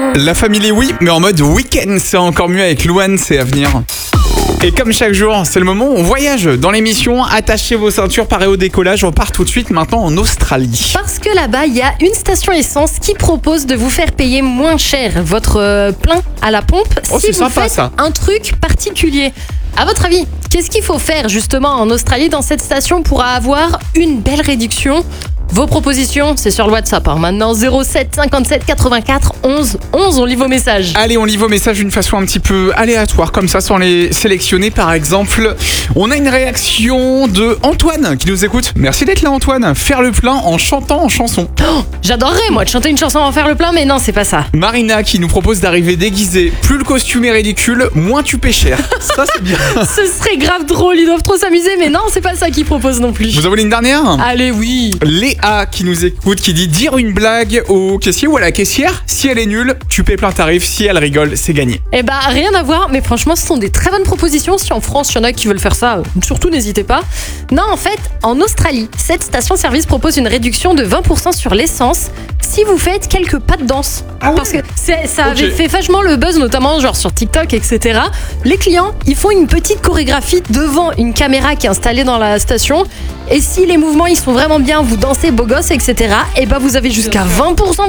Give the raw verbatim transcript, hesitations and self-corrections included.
La famille, oui, mais en mode week-end, c'est encore mieux avec Louane, c'est à venir. Et comme chaque jour, c'est le moment où on voyage dans l'émission. Attachez vos ceintures, parez au décollage. On part tout de suite maintenant en Australie. Parce que là-bas, il y a une station essence qui propose de vous faire payer moins cher votre euh, plein à la pompe Oh, si c'est vous sympa, faites ça. un truc particulier. À votre avis, qu'est-ce qu'il faut faire justement en Australie dans cette station pour avoir une belle réduction ? Vos propositions, c'est sur le WhatsApp. Hein. Maintenant, zéro sept cinquante-sept quatre-vingt-quatre onze onze, on lit vos messages. Allez, on lit vos messages d'une façon un petit peu aléatoire, comme ça, sans les sélectionner. Par exemple, on a une réaction de Antoine qui nous écoute. Merci d'être là, Antoine. Faire le plein en chantant en chanson. Oh, j'adorerais, moi, de chanter une chanson en faire le plein, mais non, c'est pas ça. Marina qui nous propose d'arriver déguisée. Plus le costume est ridicule, moins tu paies cher. Ça, c'est bien. Ce serait grave drôle, ils doivent trop s'amuser, mais non, c'est pas ça qu'ils proposent non plus. Vous en voulez une dernière ? Allez, oui. Léa qui nous écoute, qui dit dire une blague au caissier ou à la caissière. Si elle est nulle, tu paies plein tarif. Si elle rigole, c'est gagné. Eh bah, rien à voir, mais franchement, ce sont des très bonnes propositions. Si en France, il y en a qui veulent faire ça, surtout n'hésitez pas. Non, en fait, en Australie, cette station-service propose une réduction de vingt pour cent sur l'essence si vous faites quelques pas de danse. Ah ouais. Parce que c'est- ça avait Ok. fait vachement le buzz, notamment genre sur TikTok, et cetera. Les clients, ils font une petite chorégraphie devant une caméra qui est installée dans la station. Et si les mouvements, ils sont vraiment bien, vous dansez beau gosse, et cetera, et bah vous avez jusqu'à vingt pour cent